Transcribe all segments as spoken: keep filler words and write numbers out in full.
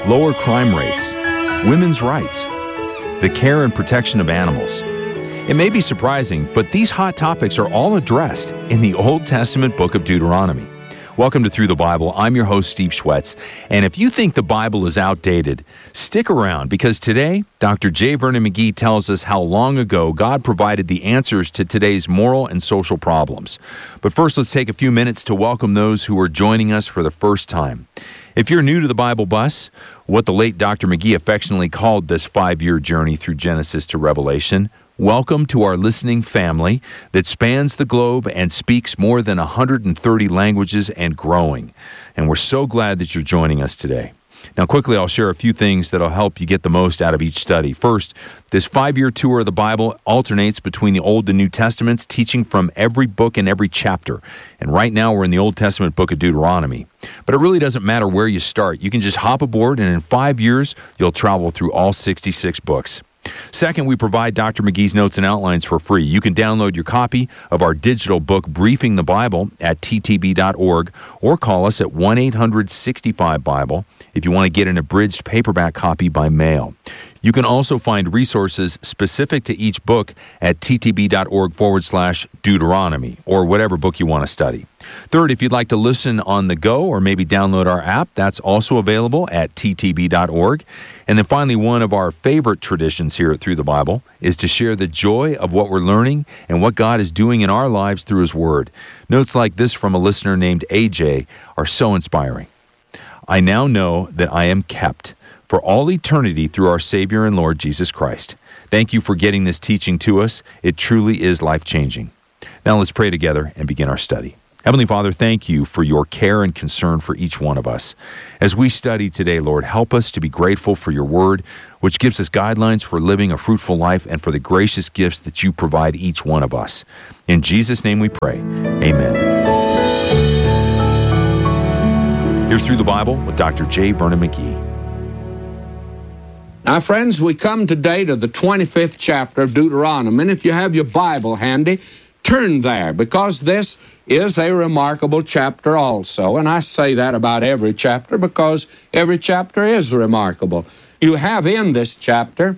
lower crime rates, women's rights, the care and protection of animals. It may be surprising, but these hot topics are all addressed in the Old Testament book of Deuteronomy. Welcome to Through the Bible. I'm your host, Steve Schwetz. And if you think the Bible is outdated, stick around, because today, Doctor J. Vernon McGee tells us how long ago God provided the answers to today's moral and social problems. But first, let's take a few minutes to welcome those who are joining us for the first time. If you're new to the Bible Bus, what the late Doctor McGee affectionately called this five-year journey through Genesis to Revelation, welcome to our listening family that spans the globe and speaks more than one hundred thirty languages and growing. And we're so glad that you're joining us today. Now, quickly, I'll share a few things that'll help you get the most out of each study. First, this five-year tour of the Bible alternates between the Old and New Testaments, teaching from every book and every chapter. And right now, we're in the Old Testament book of Deuteronomy. But it really doesn't matter where you start. You can just hop aboard, and in five years, you'll travel through all sixty-six books. Second, we provide Doctor McGee's notes and outlines for free. You can download your copy of our digital book, Briefing the Bible, at t t b dot org, or call us at one eight hundred sixty-five Bible if you want to get an abridged paperback copy by mail. You can also find resources specific to each book at t t b dot org forward slash Deuteronomy, or whatever book you want to study. Third, if you'd like to listen on the go or maybe download our app, that's also available at t t b dot org. And then finally, one of our favorite traditions here at Through the Bible is to share the joy of what we're learning and what God is doing in our lives through His Word. Notes like this from a listener named A J are so inspiring. I now know that I am kept for all eternity through our Savior and Lord Jesus Christ. Thank you for getting this teaching to us. It truly is life-changing. Now let's pray together and begin our study. Heavenly Father, thank you for your care and concern for each one of us. As we study today, Lord, help us to be grateful for your word, which gives us guidelines for living a fruitful life and for the gracious gifts that you provide each one of us. In Jesus' name we pray. Amen. Here's Through the Bible with Doctor J. Vernon McGee. Now, friends, we come today to the twenty-fifth chapter of Deuteronomy, and if you have your Bible handy, turn there, because this is a remarkable chapter also. And I say that about every chapter because every chapter is remarkable. You have in this chapter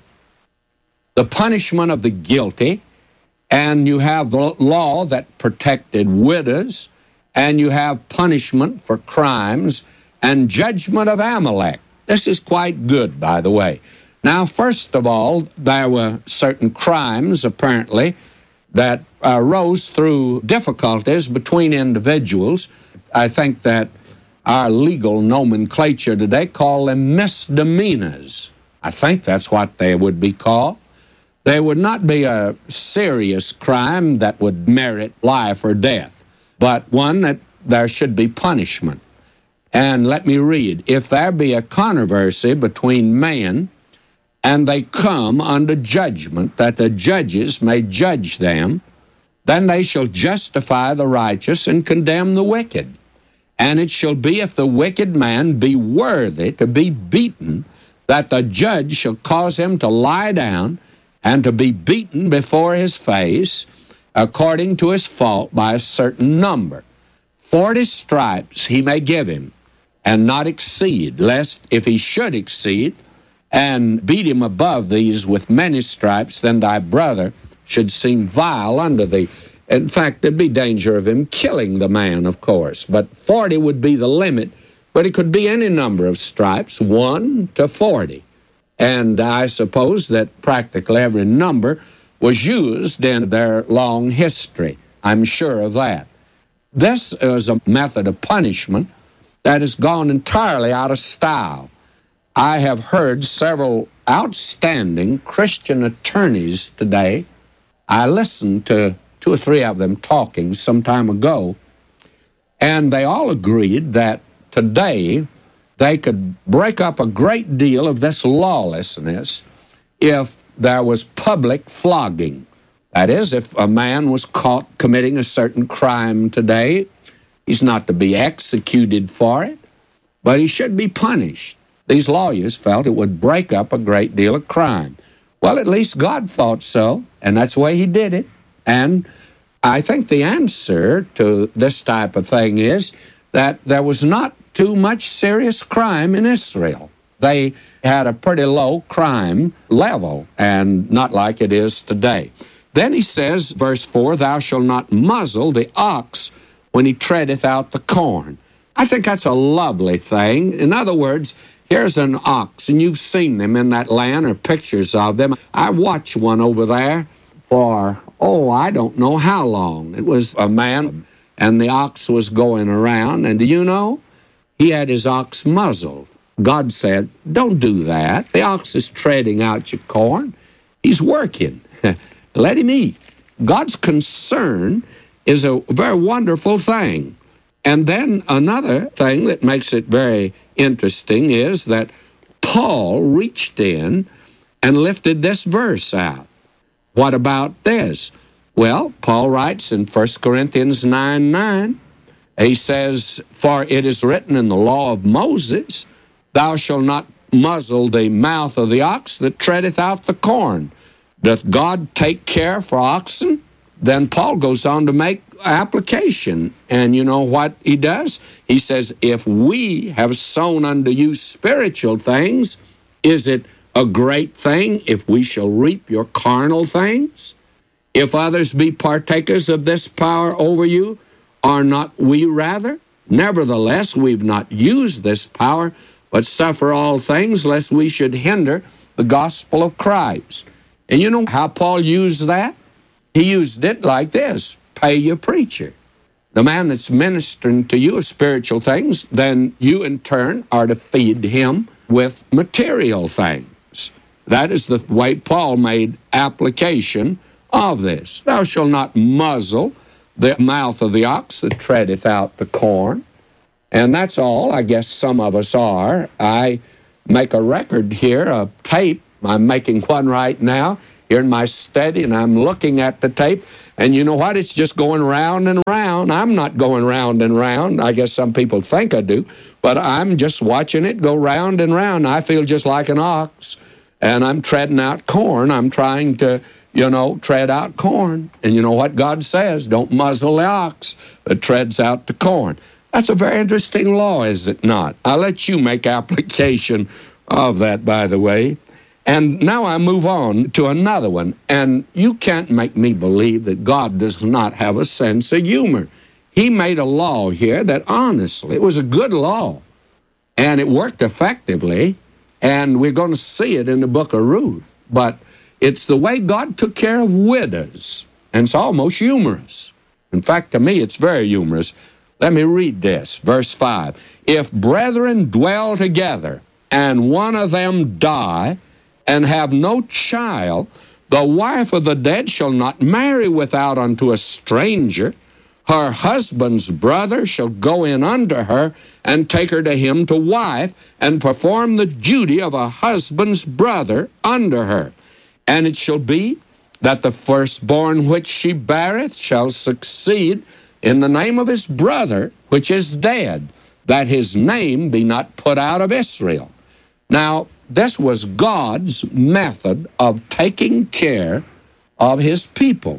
the punishment of the guilty, and you have the law that protected widows, and you have punishment for crimes and judgment of Amalek. This is quite good, by the way. Now, first of all, there were certain crimes, apparently, that arose through difficulties between individuals. I think that our legal nomenclature today call them misdemeanors. I think that's what they would be called. They would not be a serious crime that would merit life or death, but one that there should be punishment. And let me read. If there be a controversy between men, and they come under judgment, that the judges may judge them, then they shall justify the righteous and condemn the wicked. And it shall be, if the wicked man be worthy to be beaten, that the judge shall cause him to lie down and to be beaten before his face, according to his fault, by a certain number. Forty stripes he may give him, and not exceed, lest if he should exceed, and beat him above these with many stripes, then thy brother should seem vile unto thee. In fact, there'd be danger of him killing the man, of course, but forty would be the limit, but it could be any number of stripes, one to forty. And I suppose that practically every number was used in their long history. I'm sure of that. This is a method of punishment that has gone entirely out of style. I have heard several outstanding Christian attorneys today. I listened to two or three of them talking some time ago, and they all agreed that today they could break up a great deal of this lawlessness if there was public flogging. That is, if a man was caught committing a certain crime today, he's not to be executed for it, but he should be punished. These lawyers felt it would break up a great deal of crime. Well, at least God thought so, and that's the way he did it. And I think the answer to this type of thing is that there was not too much serious crime in Israel. they had a pretty low crime level, and not like it is today. Then he says, verse four, thou shalt not muzzle the ox when he treadeth out the corn. I think that's a lovely thing. In other words, here's an ox, and you've seen them in that land or pictures of them. I watched one over there for, oh, I don't know how long. It was a man, and the ox was going around, and do you know? He had his ox muzzled. God said, don't do that. The ox is treading out your corn. He's working. Let him eat. God's concern is a very wonderful thing. And then another thing that makes it very interesting is that Paul reached in and lifted this verse out. What about this? Well, Paul writes in First Corinthians nine nine, he says, for it is written in the law of Moses, thou shalt not muzzle the mouth of the ox that treadeth out the corn. Doth God take care for oxen? Then Paul goes on to make application. And you know what he does? He says, if we have sown unto you spiritual things, is it a great thing if we shall reap your carnal things? If others be partakers of this power over you, are not we rather? Nevertheless, we've not used this power, but suffer all things, lest we should hinder the gospel of Christ. And you know how Paul used that? He used it like this: pay your preacher. The man that's ministering to you of spiritual things, then you in turn are to feed him with material things. That is the way Paul made application of this. Thou shalt not muzzle the mouth of the ox that treadeth out the corn. And that's all I guess some of us are. I make a record here, a tape. I'm making one right now here in my study, and I'm looking at the tape. And you know what? It's just going round and round. I'm not going round and round. I guess some people think I do. But I'm just watching it go round and round. I feel just like an ox, and I'm treading out corn. I'm trying to, you know, tread out corn. And you know what God says? Don't muzzle the ox that treads out the corn. That's a very interesting law, is it not? I'll let you make application of that, by the way. And now I move on to another one. And you can't make me believe that God does not have a sense of humor. He made a law here that honestly, it was a good law. And it worked effectively. And we're going to see it in the book of Ruth. But it's the way God took care of widows. And it's almost humorous. In fact, to me, it's very humorous. Let me read this, verse five. If brethren dwell together, and one of them die, and have no child, the wife of the dead shall not marry without unto a stranger. Her husband's brother shall go in unto her, and take her to him to wife, and perform the duty of a husband's brother unto her. And it shall be that the firstborn which she beareth shall succeed in the name of his brother which is dead, that his name be not put out of Israel. Now, this was God's method of taking care of his people.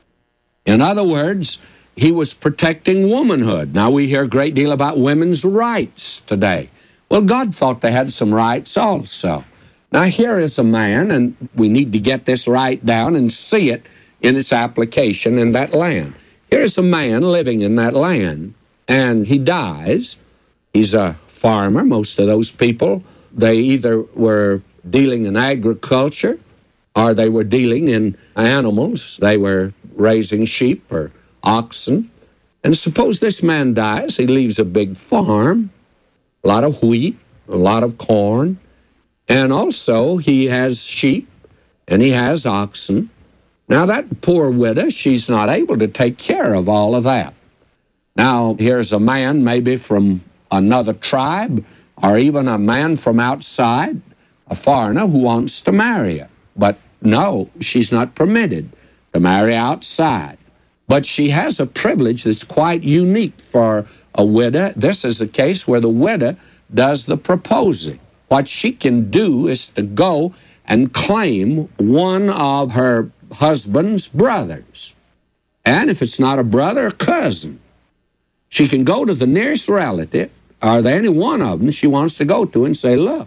In other words, he was protecting womanhood. Now, we hear a great deal about women's rights today. Well, God thought they had some rights also. Now, here is a man, and we need to get this right down and see it in its application in that land. Here's a man living in that land, and he dies. He's a farmer. Most of those people, they either were dealing in agriculture or they were dealing in animals. They were raising sheep or oxen. And suppose this man dies. He leaves a big farm, a lot of wheat, a lot of corn, and also he has sheep and he has oxen. Now, that poor widow, she's not able to take care of all of that. Now, here's a man maybe from another tribe, or even a man from outside, a foreigner who wants to marry her. But no, she's not permitted to marry outside. But she has a privilege that's quite unique for a widow. This is a case where the widow does the proposing. What she can do is to go and claim one of her husband's brothers. And if it's not a brother, a cousin. She can go to the nearest relative, or any one of them she wants to go to, and say, look,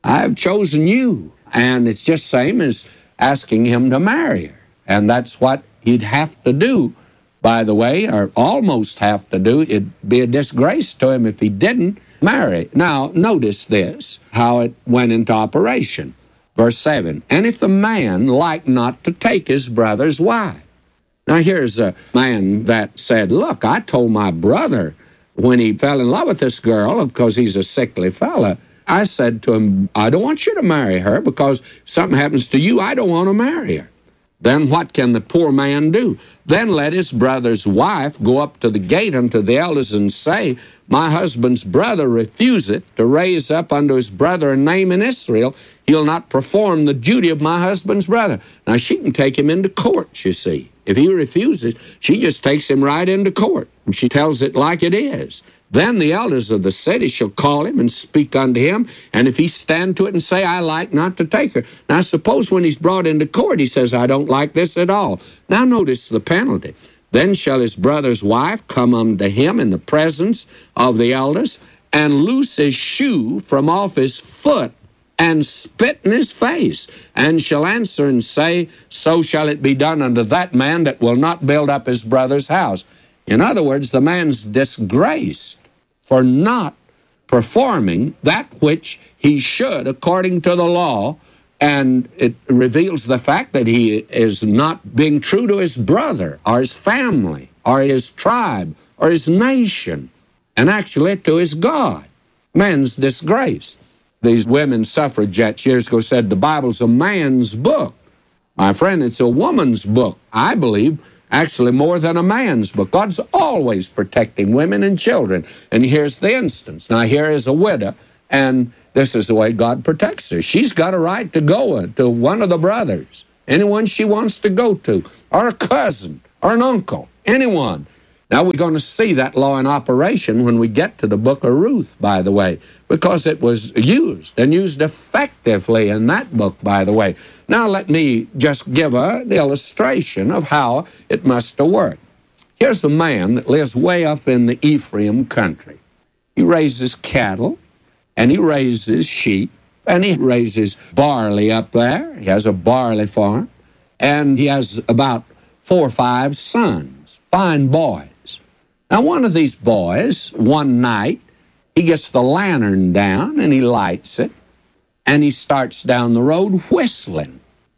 I've chosen you. And it's just same as asking him to marry her. And that's what he'd have to do, by the way, or almost have to do. It'd be a disgrace to him if he didn't marry. Now, notice this, how it went into operation. Verse seven, and if the man like not to take his brother's wife. Now, here's a man that said, look, I told my brother when he fell in love with this girl, because he's a sickly fella, I said to him, I don't want you to marry her, because if something happens to you, I don't want to marry her. Then what can the poor man do? Then let his brother's wife go up to the gate unto the elders and say, my husband's brother refuseth to raise up unto his brother a name in Israel. He'll not perform the duty of my husband's brother. Now, she can take him into court, you see. If he refuses, she just takes him right into court, and she tells it like it is. Then the elders of the city shall call him and speak unto him, and if he stand to it and say, I like not to take her. Now, suppose when he's brought into court, he says, I don't like this at all. Now, notice the penalty. Then shall his brother's wife come unto him in the presence of the elders, and loose his shoe from off his foot, and spit in his face, and shall answer and say, so shall it be done unto that man that will not build up his brother's house. In other words, the man's disgraced for not performing that which he should according to the law, and it reveals the fact that he is not being true to his brother or his family or his tribe or his nation, and actually to his God. Man's disgrace. These women suffragettes years ago said the Bible's a man's book. My friend, it's a woman's book, I believe, actually more than a man's book. God's always protecting women and children. And here's the instance. Now, here is a widow, and this is the way God protects her. She's got a right to go to one of the brothers, anyone she wants to go to, or a cousin, or an uncle, anyone. Now, we're going to see that law in operation when we get to the book of Ruth, by the way, because it was used, and used effectively in that book, by the way. Now, let me just give an illustration of how it must have worked. Here's a man that lives way up in the Ephraim country. He raises cattle, and he raises sheep, and he raises barley up there. He has a barley farm, and he has about four or five sons, fine boys. Now, one of these boys, one night, he gets the lantern down, and he lights it, and he starts down the road whistling.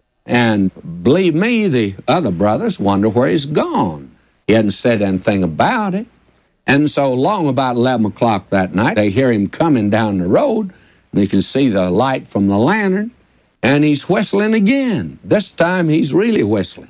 And believe me, the other brothers wonder where he's gone. He hadn't said anything about it. And so long about eleven o'clock that night, they hear him coming down the road, and they can see the light from the lantern, and he's whistling again. This time, he's really whistling.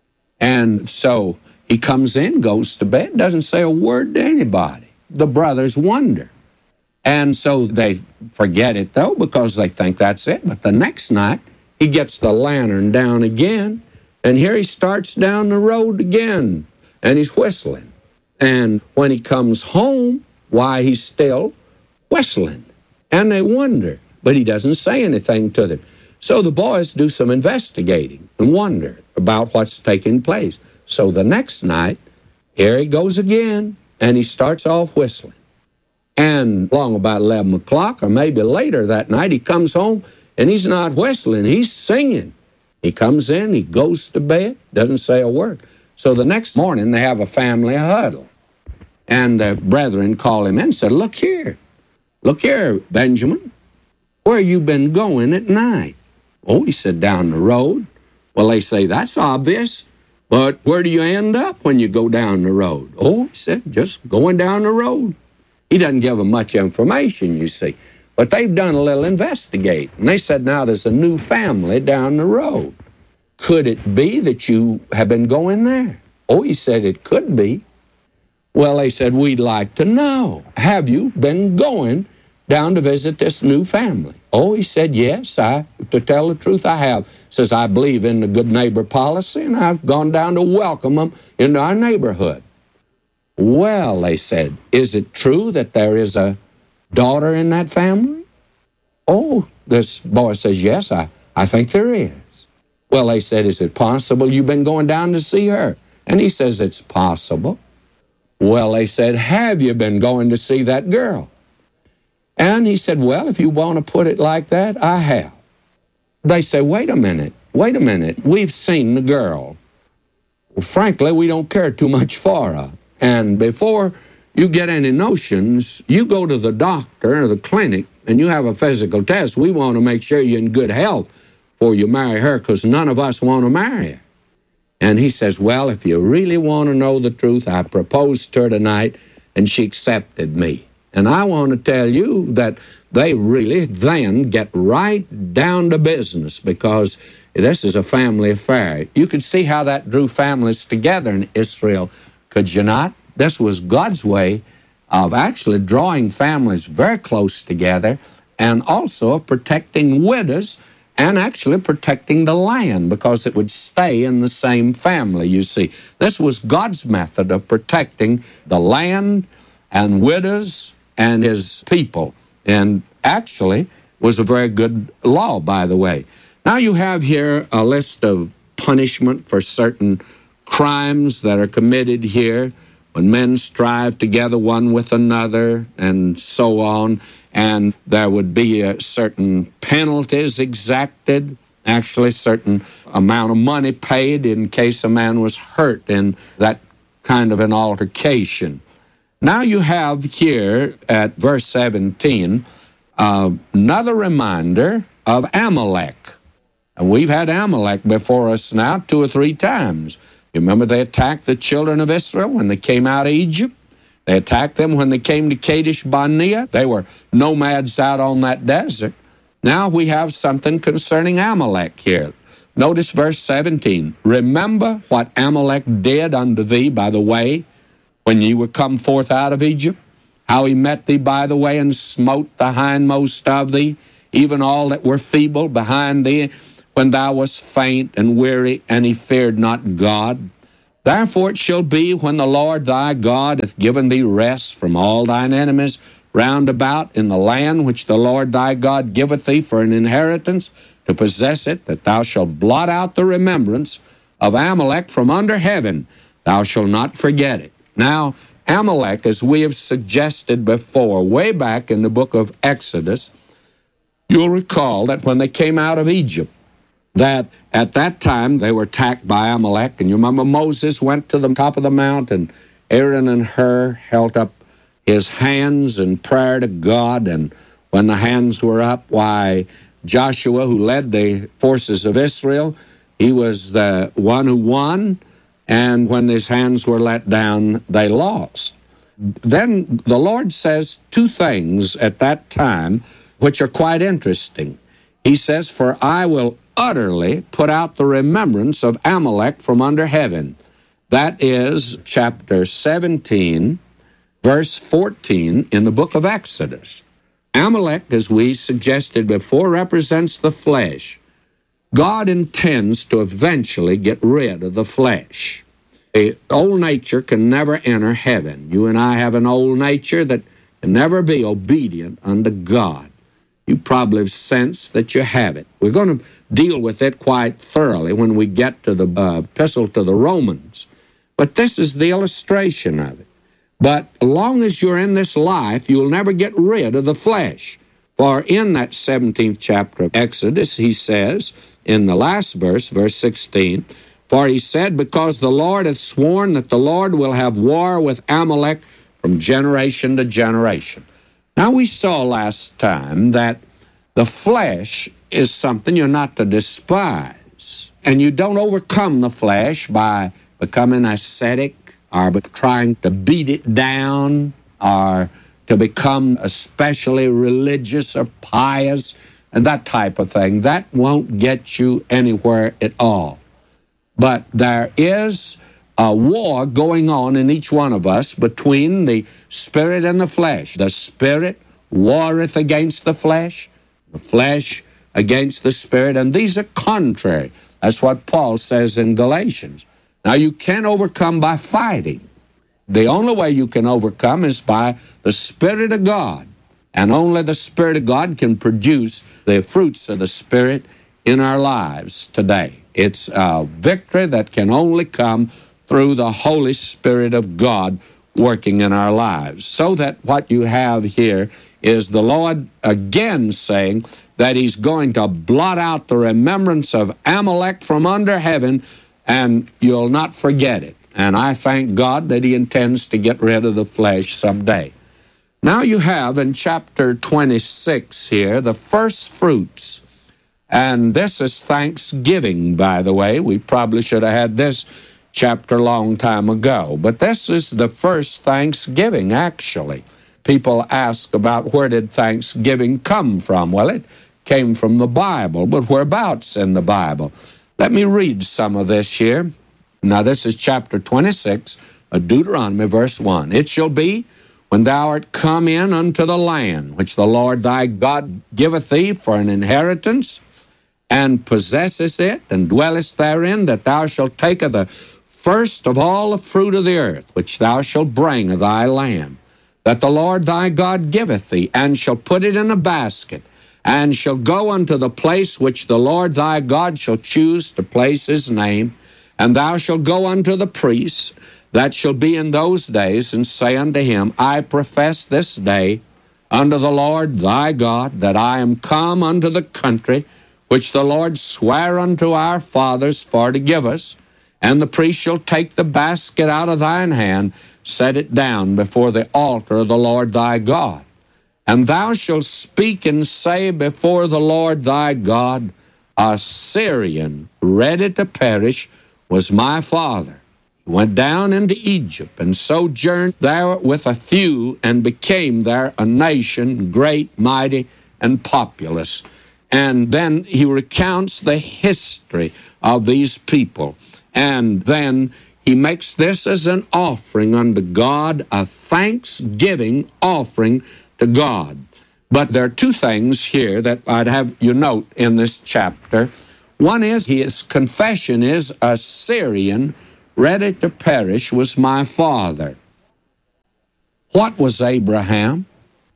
And so he comes in, goes to bed, doesn't say a word to anybody. The brothers wonder. And so they forget it, though, because they think that's it. But the next night, he gets the lantern down again, and here he starts down the road again, and he's whistling. And when he comes home, why, he's still whistling. And they wonder, but he doesn't say anything to them. So the boys do some investigating and wonder about what's taking place. So the next night, here he goes again, and he starts off whistling. And long about eleven o'clock, or maybe later that night, he comes home, and he's not whistling, he's singing. He comes in, he goes to bed, doesn't say a word. So the next morning, they have a family huddle. And the brethren call him in and said, look here, look here, Benjamin, where you been going at night? Oh, he said, down the road. Well, they say, that's obvious. But where do you end up when you go down the road? Oh, he said, just going down the road. He doesn't give them much information, you see. But they've done a little investigating. And they said, now there's a new family down the road. Could it be that you have been going there? Oh, he said, it could be. Well, they said, we'd like to know. Have you been going down to visit this new family? Oh, he said, yes, I, to tell the truth, I have. Says, I believe in the good neighbor policy, and I've gone down to welcome them into our neighborhood. Well, they said, is it true that there is a daughter in that family? Oh, this boy says, yes, I, I think there is. Well, they said, is it possible you've been going down to see her? And he says, it's possible. Well, they said, have you been going to see that girl? And he said, well, if you want to put it like that, I have. They say, wait a minute, wait a minute, we've seen the girl. Well, frankly, we don't care too much for her. And before you get any notions, you go to the doctor or the clinic and you have a physical test. We want to make sure you're in good health before you marry her, because none of us want to marry her. And he says, well, if you really want to know the truth, I proposed to her tonight and she accepted me. And I want to tell you that they really then get right down to business, because this is a family affair. You could see how that drew families together in Israel, could you not? This was God's way of actually drawing families very close together, and also of protecting widows and actually protecting the land, because it would stay in the same family, you see. This was God's method of protecting the land and widows and his people, and actually was a very good law, by the way. Now you have here a list of punishment for certain crimes that are committed here, when men strive together one with another, and so on, and there would be a certain penalties exacted, actually certain amount of money paid in case a man was hurt in that kind of an altercation. Now you have here at verse seventeen uh, another reminder of Amalek. And we've had Amalek before us now two or three times. You remember they attacked the children of Israel when they came out of Egypt? They attacked them when they came to Kadesh Barnea. They were nomads out on that desert. Now we have something concerning Amalek here. Notice verse seventeen. Remember what Amalek did unto thee by the way, when ye were come forth out of Egypt, how he met thee by the way, and smote the hindmost of thee, even all that were feeble behind thee, when thou wast faint and weary, and he feared not God. Therefore it shall be, when the Lord thy God hath given thee rest from all thine enemies round about in the land which the Lord thy God giveth thee for an inheritance, to possess it, that thou shalt blot out the remembrance of Amalek from under heaven. Thou shalt not forget it. Now, Amalek, as we have suggested before, way back in the book of Exodus, you'll recall that when they came out of Egypt, that at that time they were attacked by Amalek. And you remember Moses went to the top of the mount, and Aaron and Hur held up his hands in prayer to God. And when the hands were up, why, Joshua, who led the forces of Israel, he was the one who won. And when his hands were let down, they lost. Then the Lord says two things at that time which are quite interesting. He says, for I will utterly put out the remembrance of Amalek from under heaven. That is chapter seventeen, verse fourteen in the book of Exodus. Amalek, as we suggested before, represents the flesh. God intends to eventually get rid of the flesh. The old nature can never enter heaven. You and I have an old nature that can never be obedient unto God. You probably have sensed that you have it. We're going to deal with it quite thoroughly when we get to the uh, epistle to the Romans. But this is the illustration of it. But as long as you're in this life, you'll never get rid of the flesh. For in that seventeenth chapter of Exodus, he says, in the last verse, verse sixteen, for he said, because the Lord hath sworn that the Lord will have war with Amalek from generation to generation. Now, we saw last time that the flesh is something you're not to despise. And you don't overcome the flesh by becoming ascetic or by trying to beat it down or to become especially religious or pious and that type of thing. That won't get you anywhere at all. But there is a war going on in each one of us between the spirit and the flesh. The spirit warreth against the flesh, the flesh against the spirit, and these are contrary. That's what Paul says in Galatians. Now, you can't overcome by fighting. The only way you can overcome is by the Spirit of God, and only the Spirit of God can produce the fruits of the Spirit in our lives today. It's a victory that can only come through the Holy Spirit of God working in our lives. So that what you have here is the Lord again saying that he's going to blot out the remembrance of Amalek from under heaven, and you'll not forget it. And I thank God that he intends to get rid of the flesh someday. Now you have in chapter twenty-six here the first fruits. And this is Thanksgiving, by the way. We probably should have had this chapter a long time ago. But this is the first Thanksgiving, actually. People ask about where did Thanksgiving come from. Well, it came from the Bible, but whereabouts in the Bible? Let me read some of this here. Now, this is chapter twenty-six of Deuteronomy, verse one. It shall be, when thou art come in unto the land, which the Lord thy God giveth thee for an inheritance, and possessest it, and dwellest therein, that thou shalt take of the first of all the fruit of the earth, which thou shalt bring of thy land, that the Lord thy God giveth thee, and shall put it in a basket, and shall go unto the place which the Lord thy God shall choose to place his name, and thou shalt go unto the priests that shall be in those days, and say unto him, I profess this day unto the Lord thy God, that I am come unto the country which the Lord sware unto our fathers for to give us, and the priest shall take the basket out of thine hand, set it down before the altar of the Lord thy God. And thou shalt speak and say before the Lord thy God, a Syrian ready to perish was my father. He went down into Egypt and sojourned there with a few, and became there a nation great, mighty, and populous. And then he recounts the history of these people. And then he makes this as an offering unto God, a thanksgiving offering to God. But there are two things here that I'd have you note in this chapter. One is his confession is, a Syrian ready to perish was my father. What was Abraham?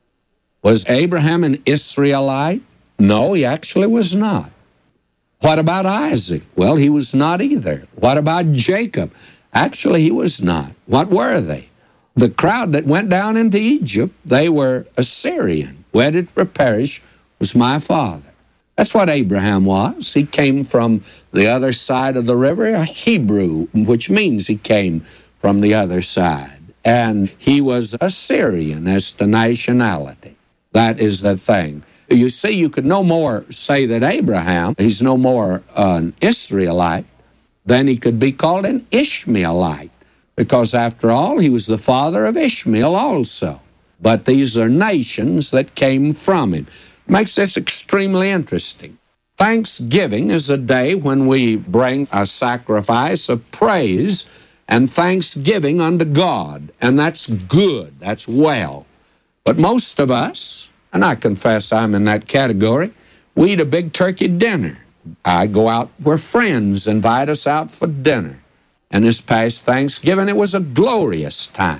Was Abraham an Israelite? No, he actually was not. What about Isaac? Well, he was not either. What about Jacob? Actually, he was not. What were they? The crowd that went down into Egypt, they were Assyrian. Wedded to perish was my father. That's what Abraham was. He came from the other side of the river, a Hebrew, which means he came from the other side. And he was Assyrian as to nationality. That is the thing. You see, you could no more say that Abraham, he's no more an Israelite than he could be called an Ishmaelite, because after all, he was the father of Ishmael also. But these are nations that came from him. Makes this extremely interesting. Thanksgiving is a day when we bring a sacrifice of praise and thanksgiving unto God, and that's good, that's well. But most of us, and I confess I'm in that category, we eat a big turkey dinner. I go out where friends invite us out for dinner. And this past Thanksgiving, it was a glorious time.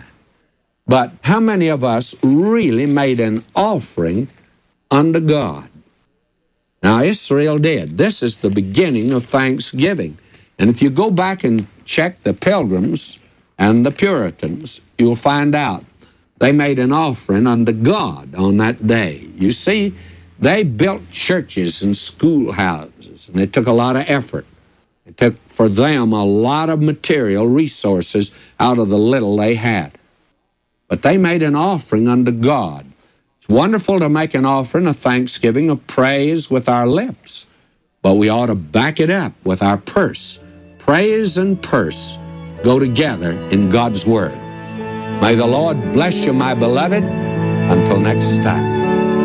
But how many of us really made an offering unto God? Now, Israel did. This is the beginning of Thanksgiving. And if you go back and check the Pilgrims and the Puritans, you'll find out they made an offering unto God on that day. You see, they built churches and schoolhouses, and it took a lot of effort. It took for them a lot of material resources out of the little they had. But they made an offering unto God. It's wonderful to make an offering of thanksgiving, of praise with our lips, but we ought to back it up with our purse. Praise and purse go together in God's Word. May the Lord bless you, my beloved. Until next time.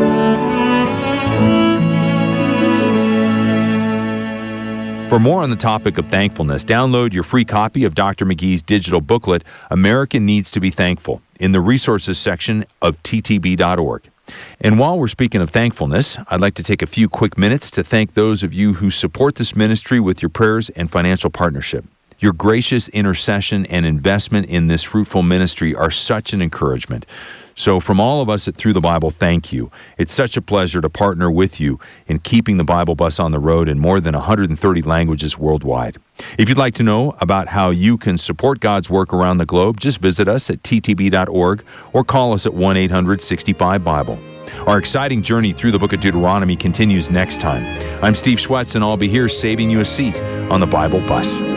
For more on the topic of thankfulness, download your free copy of Doctor McGee's digital booklet, America Needs to Be Thankful, in the resources section of T T B dot org. And while we're speaking of thankfulness, I'd like to take a few quick minutes to thank those of you who support this ministry with your prayers and financial partnership. Your gracious intercession and investment in this fruitful ministry are such an encouragement. So from all of us at Through the Bible, thank you. It's such a pleasure to partner with you in keeping the Bible bus on the road in more than one hundred thirty languages worldwide. If you'd like to know about how you can support God's work around the globe, just visit us at T T B dot org or call us at one eight hundred sixty-five Bible. Our exciting journey through the book of Deuteronomy continues next time. I'm Steve Schwetz, and I'll be here saving you a seat on the Bible bus.